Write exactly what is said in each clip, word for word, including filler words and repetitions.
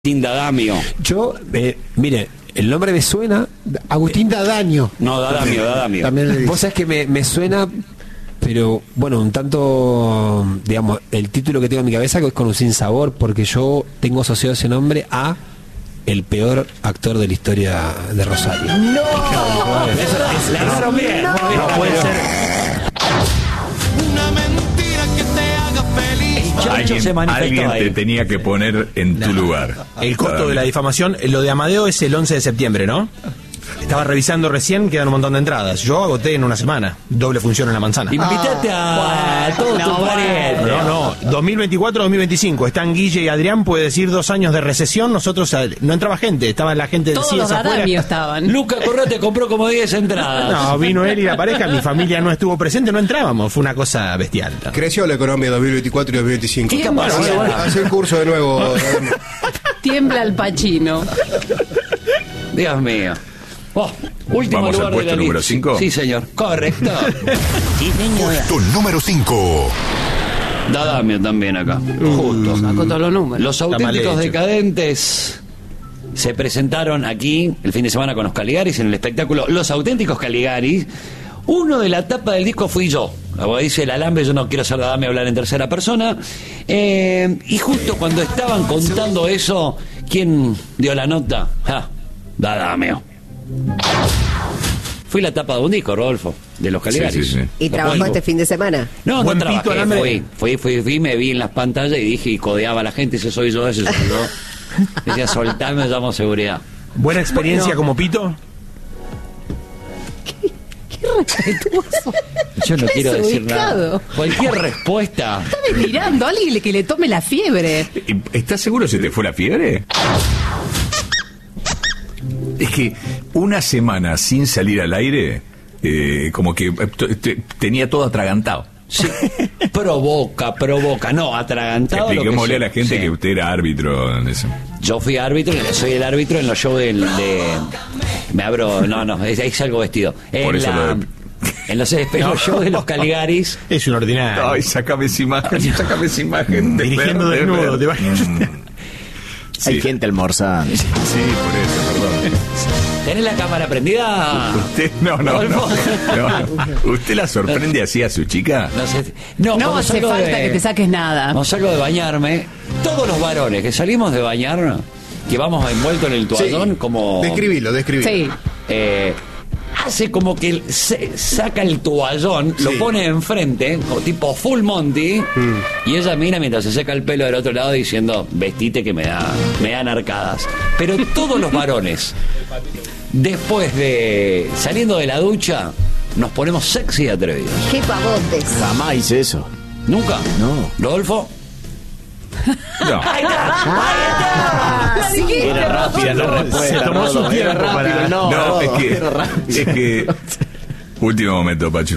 Dadamio. Yo, eh, mire, el nombre me suena. Agustín Dadamio. No, Dadamio, Dadamio. También Vos sabés que me, me suena, pero bueno, un tanto, digamos, el título que tengo en mi cabeza es con un sinsabor, porque yo tengo asociado ese nombre a el peor actor de la historia de Rosario. ¡No! La agarraron bien. No, No puede ser. Una mentira que te haga feliz. Chancho Alguien, se manifestó alguien ahí. te tenía que poner en tu lugar. El costo de la difamación, lo de Amadeo es el once de septiembre, ¿no? Estaba revisando recién, quedan un montón de entradas. Yo agoté en una semana, doble función en la manzana. Invítate a todos tus parientes. No, no, dos mil veinticuatro dos mil veinticinco. Están Guille y Adrián, puede decir dos años de recesión. Nosotros, eh, no entraba gente, estaba la gente de Todos C I E los S afuera. Dadamios estaban. Luca Corrate compró como diez entradas. No, vino él y la pareja, mi familia no estuvo presente, no entrábamos, fue una cosa bestial. Creció la economía dos mil veinticuatro y dos mil veinticinco. ¿Qué capacidad? Hace el curso de nuevo. Tiembla el Pachino. Dios mío. Oh, último ¿Vamos al lugar de puesto la número lista. cinco? Sí, señor. Correcto. Sí, señor. Puesto número cinco. Dadamio también acá. Justo. Sacó todos los números. Los mal auténticos hecho. decadentes se presentaron aquí el fin de semana con los Caligaris en el espectáculo Los Auténticos Caligaris. Uno de la tapa del disco fui yo. Como dice el alambre, yo no quiero ser Dadamio, hablar en tercera persona. Eh, y justo cuando estaban contando eso, ¿quién dio la nota? Ja, Dadamio. Fui la tapa de un disco, Rodolfo, de los Caligaris. Sí, sí, sí. ¿Y Lo trabajó cuento. este fin de semana? No, no Buen pito, trabajé, alambre. fui, fui, fui, fui, me vi en las pantallas y dije, y codeaba a la gente, ese soy yo, ese soy yo. Decía, soltame, llamo seguridad. Buena experiencia como pito. Yo no quiero decir Desubicado. nada. Cualquier respuesta. Está mirando a alguien que le tome la fiebre. ¿Estás seguro se te fue la fiebre? Es que una semana sin salir al aire, eh, como que eh, t- t- tenía todo atragantado. Sí, provoca, provoca. No, atragantado. lo que Expliquémosle a la sea. gente Sí. que usted era árbitro en eso. Yo fui árbitro, soy el árbitro en los shows del, de... Me abro... No, no, es, es algo vestido. En, Por eso la- lo de- en los, en los shows de los Caligaris... Es un ordinario. Ay, sácame esa imagen, sácame esa imagen. de Dirigiendo ver, de desnudo, ver. te va- Mm. Hay Sí. gente almorzando. Sí, por eso, perdón. ¿Tenés la cámara prendida? Usted, no, no, no, no. ¿Usted la sorprende así a su chica? No sé. No, No cuando hace salgo falta de- que te saques nada. Cuando salgo de bañarme, todos los varones que salimos de bañar, que vamos envueltos en el toallón, como... Describilo, describilo. Sí. eh, hace como que el- se, saca el toallón, lo Sí. pone enfrente, como tipo full Monty, y ella mira mientras se seca el pelo del otro lado diciendo, vestite que me da, me dan arcadas. Pero todos los varones, después de saliendo de la ducha, nos ponemos sexy y atrevidos. ¡Qué pavotes! Jamás hice eso. ¿Nunca? No. ¿Rodolfo? No. ¡Ahí está! La dijiste, Era rápida la respuesta. Se tomó su Rodo, tiempo era rápido, para- no, No, Rodo, es que, era rápido. es que... Último momento, Pacho.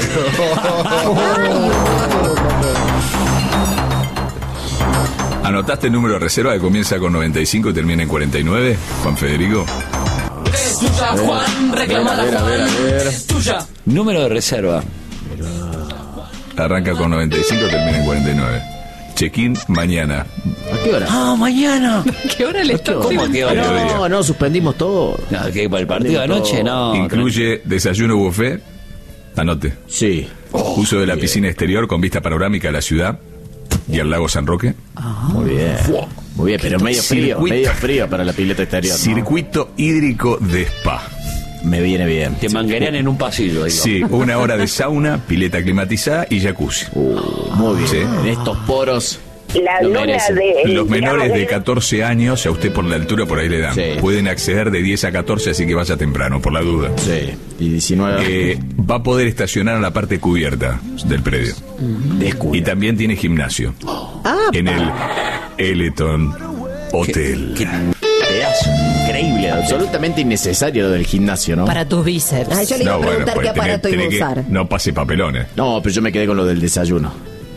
¿Anotaste el número de reserva que comienza con noventa y cinco y termina en cuarenta y nueve, Juan Federico? Es tuya, Juan. Reclamala, A ver, a ver, a Juan. ver. Es tuya. Número de reserva. Arranca con noventa y cinco y termina en cuarenta y nueve. Check-in mañana. ¿A qué hora? ¡Ah, mañana! ¿Qué hora le está ¿Cómo que hora? mediodía. No, no, suspendimos todo. No, que para el partido de anoche, no. Incluye desayuno buffet. Anote. Sí. Uso de la piscina exterior con vista panorámica a la ciudad y al lago San Roque. Muy bien. Muy bien, pero medio frío, Circuito. medio frío para la pileta exterior, ¿no? Circuito hídrico de spa. Me viene bien. Te manguerean en un pasillo, digo. Sí, una hora de sauna, pileta climatizada y jacuzzi. Uh, muy bien. Sí. En estos poros. La Lo luna merece. de... Los menores de catorce años, a usted por la altura por ahí le dan. Sí. Pueden acceder de diez a catorce, así que vaya temprano, por la duda. Sí. Y diecinueve. Eh, va a poder estacionar en la parte cubierta del predio. Descuida. Y también tiene gimnasio. Ah, En el Eleton Hotel. Qué pedazo increíble. Absolutamente innecesario lo del gimnasio, ¿no? Para tus bíceps. ah, yo le iba a preguntar pues qué aparato tenés- iba a tenés usar. que- no pase papelones. No, pero yo me quedé con lo del desayuno.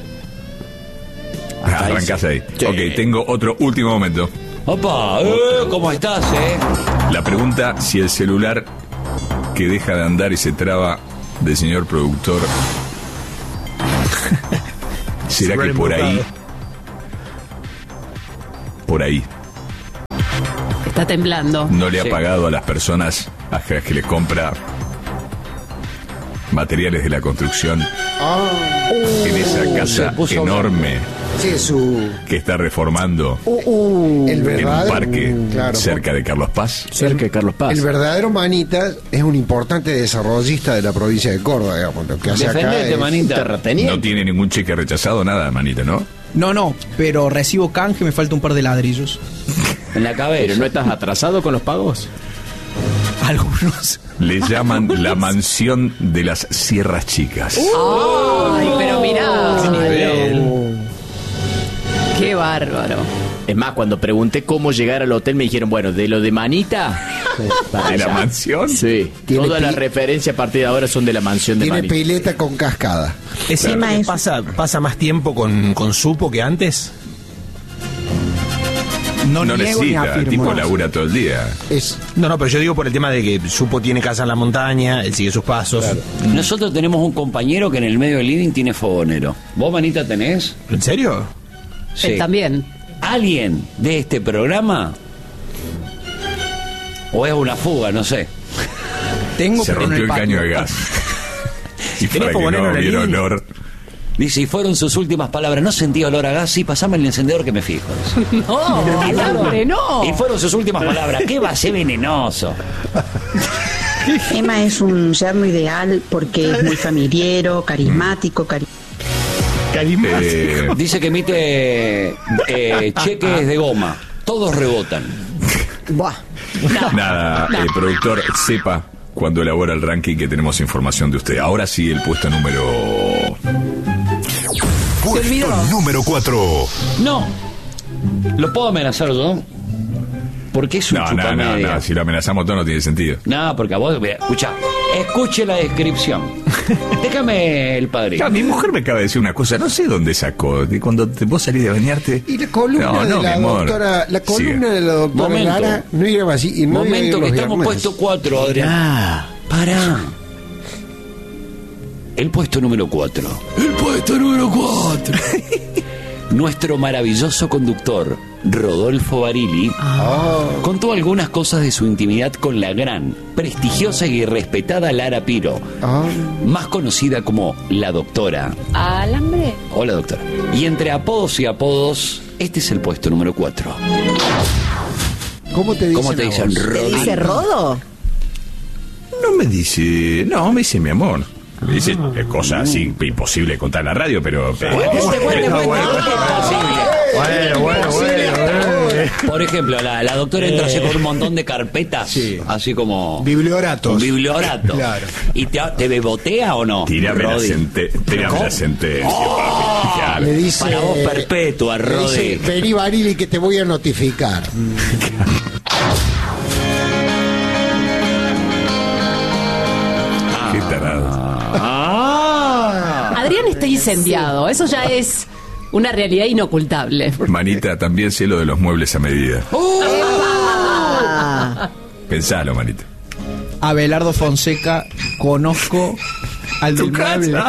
Hasta ahí Arrancás sí. ahí. Sí. Ok, tengo otro último momento. Opa, eh, ¿cómo estás, eh? La pregunta si el celular que deja de andar y se traba del señor productor será que por ahí, por ahí Está temblando. no le ha Sí. pagado a las personas a las que le compra materiales de la construcción en esa casa se puso enorme Sí, su. que está reformando El en un verdadero. parque Claro. cerca de Carlos Paz. Cerca de Carlos Paz. El verdadero Manita es un importante desarrollista de la provincia de Córdoba, digamos. Lo que hace acá Defendete, es. manita. Terrateniente. No tiene ningún cheque rechazado, nada, manita, ¿no? No, no, pero recibo canje, me falta un par de ladrillos. En la cabeza. Pero no estás atrasado con los pagos. Algunos. Le llaman la mansión de las Sierras Chicas. Ay, pero mirá. Qué nivel. Qué bárbaro. Es más, cuando pregunté cómo llegar al hotel, me dijeron, bueno, de lo de Manita. para ¿De la allá. mansión? Sí. Tiene Todas pi- las referencias a partir de ahora son de la mansión de Tiene Manita. pileta con cascada. ¿Es cierto que pasa, pasa más tiempo con, con Supo que antes? No, No niego ni necesita, el afirmo. tipo labura todo el día. Es. No, no, pero yo digo por el tema de que Supo tiene casa en la montaña, él sigue sus pasos. Nosotros tenemos un compañero que en el medio del living tiene fogonero. ¿Vos, manita, tenés? ¿En serio? Sí. Él también. ¿Alguien de este programa? ¿O es una fuga? No sé. Tengo, Se pero en rompió el el caño patio. de gas. Y ¿Tenés para que fogonero no en el hubiera living? olor. Dice, y fueron sus últimas palabras. No sentía olor a gas. Sí, pasame el encendedor que me fijo. No, alambre, no. Y fueron sus últimas palabras. ¿Qué va a ser venenoso? Emma es un yerno ideal porque es muy familiero, carismático, cari Eh, Dice que emite eh, cheques de goma. Todos rebotan. Buah. nada, no. el productor, sepa cuando elabora el ranking que tenemos información de usted. Ahora sí, el puesto número... olvidó. Puesto número cuatro. No. ¿Lo puedo amenazar yo? Porque es un No, no, no, chupamedia. no, si lo amenazamos todo no tiene sentido. No, porque a vos... Escucha, escuche la descripción. Déjame el padrino. Ah, mi mujer me acaba de decir una cosa, no sé dónde sacó, de cuando te, vos salís de bañarte. Y la columna No, de no, la mi amor. doctora. La columna Sigue. de la doctora Momento. Lara no iba así. Y no iba a ir Momento, que los estamos viernes. puesto cuatro, Adrián. Ah, Pará. El puesto número cuatro. El puesto número cuatro. Nuestro maravilloso conductor, Rodolfo Barili, contó algunas cosas de su intimidad con la gran, prestigiosa y respetada Lara Piro, Ah. más conocida como la doctora. Alambre. Hola, doctora. Y entre apodos y apodos, este es el puesto número cuatro. ¿Cómo te dicen? ¿Cómo te a dicen, vos? ¿Te Rodolfo? dice Rodo? No me dice, no, me dice mi amor. Me dice eh, cosas así imposible de contar en la radio, pero... pero- Cuente, cuente, cuente. bueno, bueno, Bueno, bueno, bueno. Por ejemplo, la, la doctora entra así con un montón de carpetas, Sí. así como... Biblioratos. Un bibliorato. Claro. ¿Y te, te bebotea o no? Tírame la, Rodi? sente- tírame la sentencia, papi. Claro. Le dice. Para vos perpetua, le Rodi. dice, vení, Barili, que te voy a notificar. Qué tarado. Ah. Adrián está incendiado. Eso ya es una realidad inocultable. Manita, también sé lo de los muebles a medida. Ah, Pensalo, manita. Abelardo Fonseca, conozco al del mueble.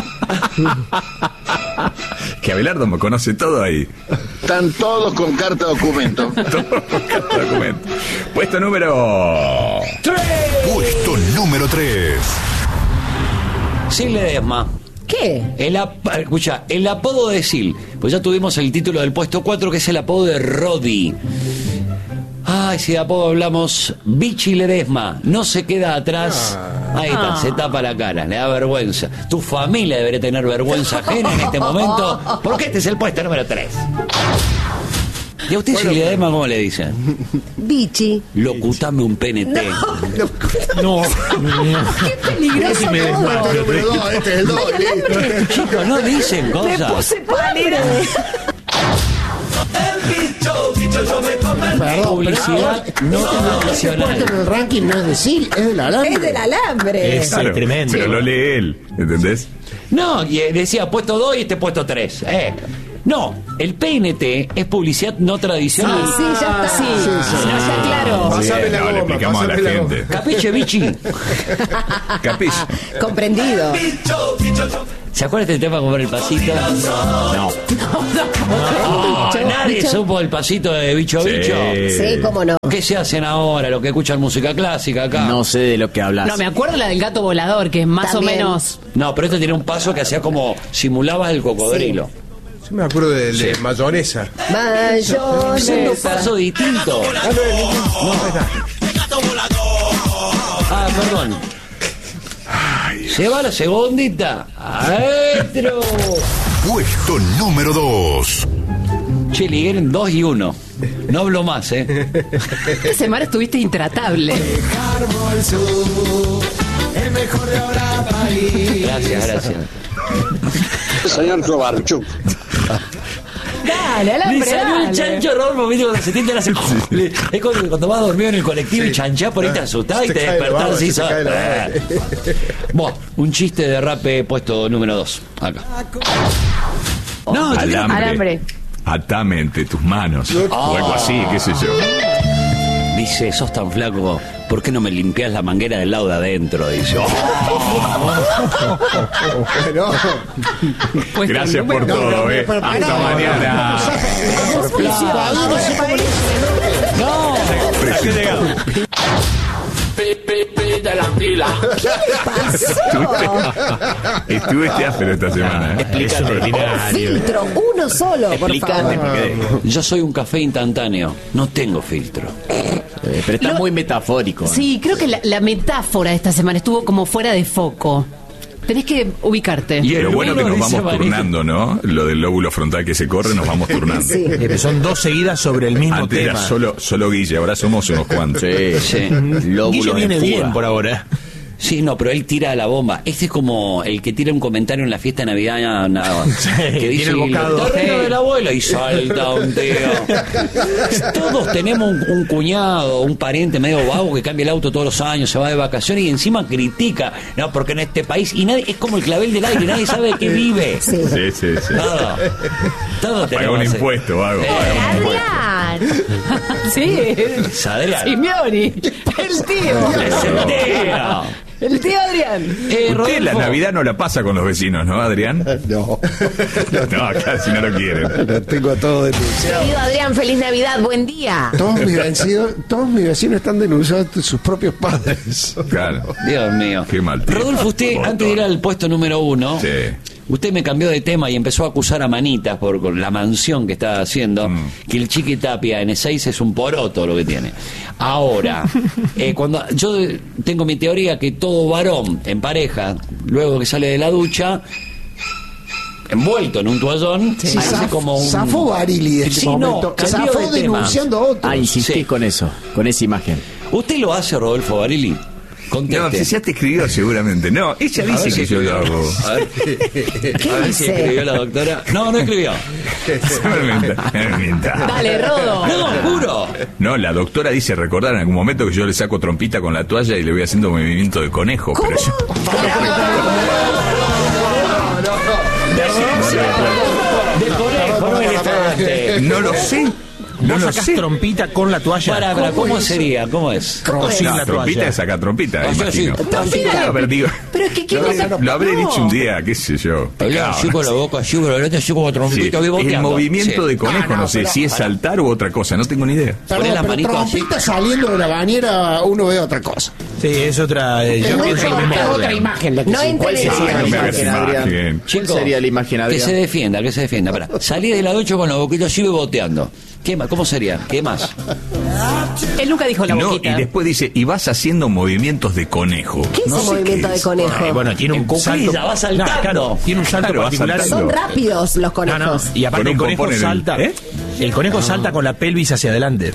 Que Abelardo me conoce todo ahí. Están todos con carta documento. Todo con cada documento. Puesto número... Puesto número tres. Sil Ledesma. ¿qué? El ap- escucha, el apodo de Sil. Pues ya tuvimos el título del puesto cuatro, que es el apodo de Rodi. Ay, si de apodo hablamos, Bichi Ledesma. No se queda atrás. Ahí está, se tapa la cara, le da vergüenza. Tu familia debería tener vergüenza ajena en este momento, porque este es el puesto número tres. ¿Y a usted, Sil Ledesma, cómo le dicen? Bichi. Locutame un P N T. No. Qué peligroso todo. Número dos, este es el dos. Chicos, no dicen Me cosas. puse pálida. Perdón, Publicidad no Ese promocional. puesto en el ranking no es de Sil, es del alambre. Es del alambre. Es Claro, tremendo. pero lo lee él, ¿entendés? No, y eh, decía puesto dos y este puesto tres. Eh. No, el P N T es publicidad no tradicional. Sí, sí, ya está. Sí, Sí, sí. no, ya claro. Pásame Bien, la no, le goma, explicamos a la pásame la gente. ¿Capiche, bichi? Capiz. Comprendido. ¿Se acuerdan de este tema como el pasito? No. Oh, nadie bicho. supo el pasito de bicho Sí. bicho. Sí, cómo no. ¿Qué se hacen ahora? Los que escuchan música clásica acá. No sé de lo que hablas. No, me acuerdo la del gato volador, que es más También. o menos. No, pero este tiene un paso que hacía como simulabas el cocodrilo. Yo me acuerdo de, de mayonesa. Haciendo un Mayonesa. paso distinto. No. Ah, perdón. Se va la segundita. Adentro. Puesto número dos. Che, Ligueren dos y uno. No hablo más, ¿eh? Esta semana estuviste intratable. Gracias, gracias. Señor Trobarchuk. Dale, Le alambre, salió el dale. chancho Rodolfo, ¿viste? Cuando se tiende la hace... Le- Es cuando, cuando vas dormido en el colectivo y chanchás por ahí te asustás y Se te cae la despertás baba, así. se cae la baba. Bueno, un chiste de rape puesto número dos. Acá. No, yo creo- Alambre. Alambre. Atame entre tus manos. O algo así, qué sé yo. Dice, sos tan flaco, ¿por qué no me limpias la manguera del lado de adentro? Dice. No. Puesto Gracias por número- todo, no, eh. pero pará. Hasta mañana. No, Estuviste áspero esta semana, eh. Explícate. Filtro, uno solo, por Explícate, favor. porque yo soy un café instantáneo, no tengo filtro. eh, pero está Lo- muy metafórico. Sí, creo que la, la metáfora de esta semana estuvo como fuera de foco. Tenés que ubicarte. Y el Lo bueno que uno nos dice vamos Vanessa. turnando, ¿no? Lo del lóbulo frontal que se corre, nos vamos turnando. Sí. Eh, pero son dos seguidas sobre el mismo Antes tema. era solo, solo Guille, ahora somos unos cuantos. Sí, Sí. Lóbulo Guille en viene fuga. bien por ahora. Sí, no, pero él tira la bomba. Este es como el que tira un comentario en la fiesta de Navidad nada, Sí, que tiene dice el bocado. "El terreno del abuelo" y salta un tío. Todos tenemos un, un cuñado, un pariente medio vago que cambia el auto todos los años, se va de vacaciones y encima critica, no, porque en este país y nadie es como el clavel del aire, nadie sabe de qué vive. Sí. Sí, sí, sí. Todo. Todo Paga tenemos un ese- impuesto, vago. Eh, paga un impuesto. Adrián. Sí. es Adrián. Simeoni. El tío. Es el tío. El tío Adrián. Eh, Usted la Rodolfo, Navidad no la pasa con los vecinos, ¿no, Adrián? No, No, casi no lo quieren. lo tengo todo denunciado. Querido Adrián, feliz Navidad, buen día. Todos mis vecinos, todos mis vecinos están denunciados ante sus propios padres. Claro. Dios mío. Qué mal tiempo. Rodolfo, usted, Botón. antes de ir al puesto número uno, Sí. usted me cambió de tema y empezó a acusar a Manitas por con la mansión que está haciendo, Mm. que el Chiqui Tapia en seis es un poroto lo que tiene. Ahora, eh, cuando yo tengo mi teoría que todo varón en pareja, luego que sale de la ducha, envuelto en un toallón, Sí, hace zaf- como un... zafó Barili de este Sí, no, momento. cambió Zafó de tema. denunciando a otros. Ah, insistí Sí. con eso, con esa imagen. ¿Usted lo hace, Rodolfo Barili? Conteste. No, si ya te escribió seguramente. No, ella dice ver si que yo lo escribió. hago. A ver, ¿Qué a ver si dice? escribió la doctora. No, no escribió. No me mienta, no me mienta. Dale, Rodo. No, juro. No, la doctora dice recordar en algún momento que yo le saco trompita con la toalla y le voy haciendo movimiento de conejo. Pero yo... De conejo, no elefante. No lo sé. No Vos lo sacás sé. trompita con la toalla. Para, para, ¿cómo sería? ¿Cómo es? O sin No, la trompita toalla. es sacar trompita, Ah, sí, imagino. sí. Trompita. A ver, digo, Pero es que ¿quién lo, no se- lo habré no. dicho un día, qué sé yo. Hablaba así con la boca así, con la letra así como Sí, trompita, el boteando. movimiento Sí. de conejo, No, no, no, sé pero- si es saltar u otra cosa, no tengo ni idea. Perdón, Poné la pero manito así. trompita saliendo de la bañera uno ve otra cosa. Sí, es otra. eh, yo Es pienso lo mismo. otra, otra imagen la que No se- entra en ¿Cuál el sería no la me hagas imagen, Adrián? imagen. ¿Cuál Chicos, sería la imagen, Que Adrián? se defienda, que se defienda. Pará. Salí de la ducha con la boquita así boteando. ¿Qué más? ¿Cómo sería? ¿Qué más? Él nunca dijo la No, boquita. y después dice, y vas haciendo movimientos de conejo. ¿Qué es No el sé movimiento qué de es. conejo? Eh, bueno, tiene En un cuclilla, salto. va saltando. No, claro, tiene un salto Claro, va particular. saltando. Son rápidos los No, conejos. no. Y aparte Con el un conejo pompón en el- salta. ¿Eh? El conejo salta con la pelvis hacia adelante.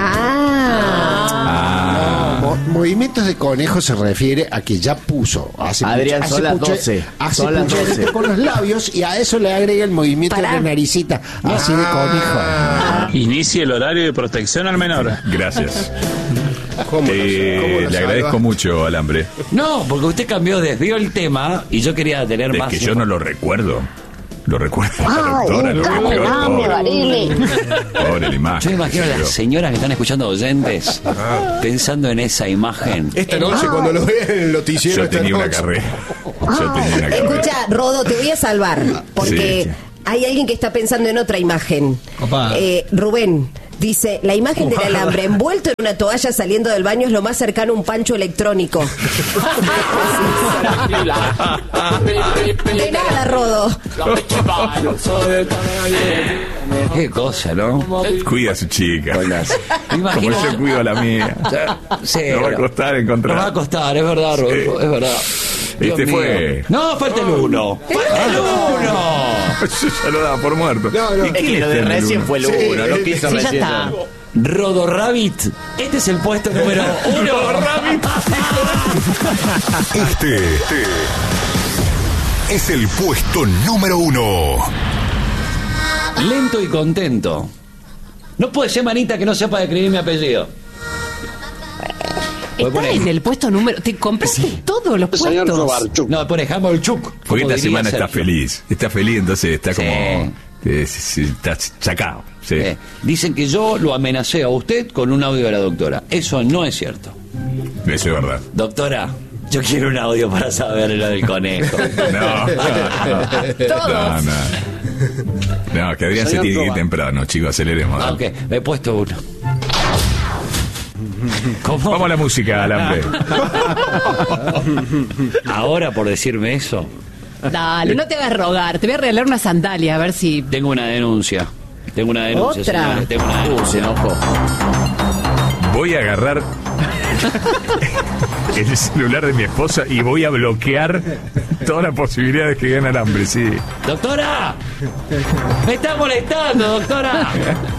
Ah. Mo- movimientos de conejo se refiere a que ya puso. Hace Adrián, puche- son hace las puche- doce. Hace Son las pucherito doce. con los labios y a eso le agrega el movimiento Pará. de la naricita. Así de conejo. Inicie el horario de protección al menor. Gracias. ¿Cómo lo- Eh, cómo lo le salva? agradezco mucho, Alambre. No, porque usted cambió, desvió el tema y yo quería tener Es más. que yo no lo recuerdo. Lo recuerda la Ay, doctora, lo que dame, peor, dame, pobre. Barili. Pobre la imagen. Yo me imagino a las señoras que están escuchando oyentes pensando en esa imagen. Esta noche, cuando lo vean en el noticiero, Yo esta tenía una noche. carrera. Yo tenía una carrera. Escucha, Rodo, te voy a salvar. Porque Sí. hay alguien que está pensando en otra imagen. Opa. Eh, Rubén dice: la imagen del alambre envuelto en una toalla saliendo del baño es lo más cercano a un pancho electrónico. De nada, Rodo. Qué cosa, ¿no? Cuida a su chica. Como Imagino- yo cuido a la mía. Sí, No va a costar encontrar. No va a costar, es verdad, Rodolfo, es verdad. Dios Este mío. fue. No, falta el uno. ¡Falta el uno! Yo ya lo daba por muerto. No, no. ¿Y Es quién que lo de está en el recién uno? fue el Sí, uno, no sí, quiso Sí, ya recién. está. Rodo Rabbit. Este es el puesto número uno. Este es el puesto número uno. Lento y contento. No puede ser manita que no sepa escribir mi apellido. Está en el puesto número. Te compraste todos los Señor puestos. Robarchuk. No, por ejemplo, el Chuck. Porque como esta diría semana está Sergio. feliz. Está feliz, entonces está Sí. como. eh, sí, sí, está sacado. Sí. Eh, dicen que yo lo amenacé a usted con un audio de la doctora. Eso no es cierto. Eso es verdad. Doctora, yo quiero un audio para saber lo del conejo. No, no, no. No, no, que Adrián se Señor tiene que ir Robar. temprano, chicos, aceleremos. Ah, ok, me he puesto uno. ¿Cómo? Vamos a la música, Alambre. Ahora por decirme eso, Dale, no te hagas rogar. Te voy a regalar una sandalia, a ver si. tengo una denuncia. Tengo una denuncia, ¿Otra? señores. Tengo una Uh, se denuncia. enojó. Voy a agarrar el celular de mi esposa y voy a bloquear todas las posibilidades que gane Alambre, sí. ¡Doctora! ¡Me está molestando, doctora!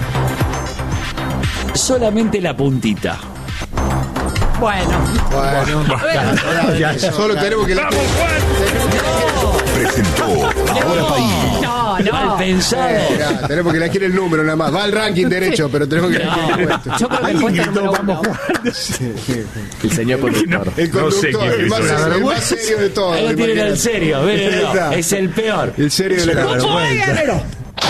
Solamente la puntita. Bueno. Bueno, Ya, ya. solo tenemos que... Presentó Ahora País. No, no. Mal pensado. Eh, ya, tenemos que elegir el número nada más. Va al ranking derecho, pero tenemos que elegir el puesto. Yo creo que el puesto número uno. El señor conductor. El No sé conductor, quién el, más, hizo eso. el más serio de todos. Ahí lo tienen imagínate. en serio, mírenlo. Ahí está. Es el peor. El serio de la vergüenza.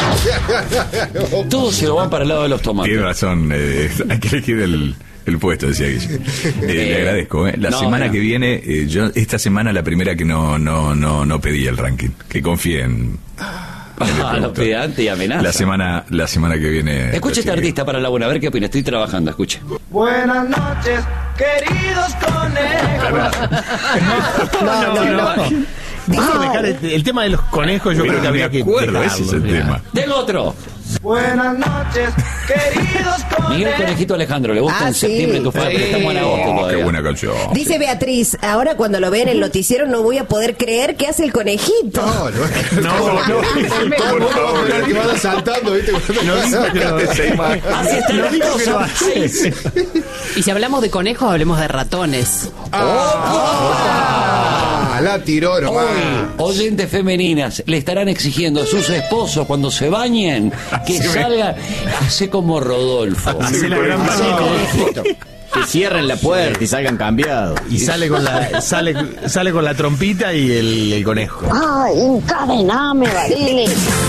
Todos se lo van para el lado de los tomates. Tiene razón, eh, hay que elegir el, el puesto, decía Guille. Eh, le agradezco. Eh. La no, semana bueno. que viene, eh, yo esta semana la primera que no no no no pedí el ranking. Que confíe en. en el Ah, productor. lo pide antes y amenaza. La semana la semana que viene. Escuche este lo chequeo. artista para la buena, a ver qué opina. Estoy trabajando, escuche. Buenas noches, queridos conejos. No, no, no. Vamos a dejar el, el tema de los conejos, yo Pero creo que no me habría que. acuerdo, ese es el dejarlo, tema. Tengo otro. Buenas noches, queridos Miguel conejos. Conejito Alejandro, ¿le gusta Ah, en sí. septiembre tu padre? Estamos en agosto Oh, qué todavía. buena canción. Dice Beatriz: ahora cuando lo vean en el noticiero no voy a poder creer que hace el conejito. No, no. No, no. Por favor, Esperar que vaya saltando, ¿viste? esa imagen. Así está No la digo que lo cosa. hace. Y si hablamos de conejos, hablemos de ratones. Ah, la tiró nomás. Hoy, oyentes femeninas le estarán exigiendo a sus esposos cuando se bañen que Así me- salgan, hace como Rodolfo. Hace la gran Así, mano. conejito. Que cierren la puerta y salgan cambiados. Y sale con la sale sale con la trompita y el, el conejo. Ay, encadename, Barili.